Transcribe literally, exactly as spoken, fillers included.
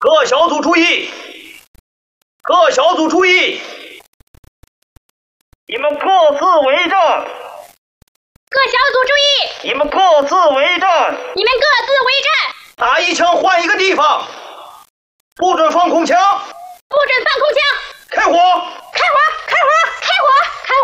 各小组注意！各小组注意！你们各自为战！ 各小组注意！ 你们各自为战！ 你们各自为战！ 打一枪换一个地方，不准放空枪！ 不准放空枪！ 开火！